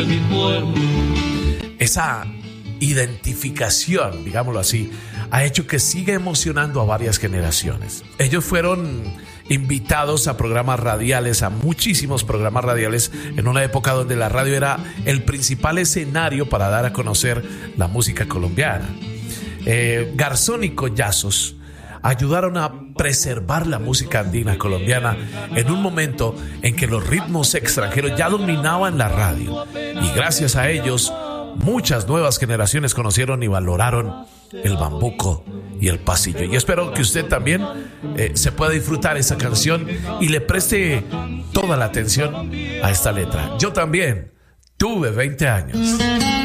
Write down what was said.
mi pueblo. Esa identificación, digámoslo así, ha hecho que siga emocionando a varias generaciones. Ellos fueron invitados a programas radiales, a muchísimos programas radiales, en una época donde la radio era el principal escenario para dar a conocer la música colombiana. Garzón y Collazos ayudaron a preservar la música andina colombiana en un momento en que los ritmos extranjeros ya dominaban la radio, y gracias a ellos muchas nuevas generaciones conocieron y valoraron el bambuco y el pasillo. Y espero que usted también se pueda disfrutar esa canción y le preste toda la atención a esta letra. Yo también tuve 20 años.